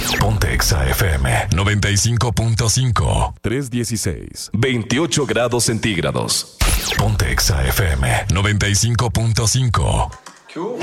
Ponte Exa FM 95.5. 316. 28 grados centígrados. Ponte Exa FM 95.5.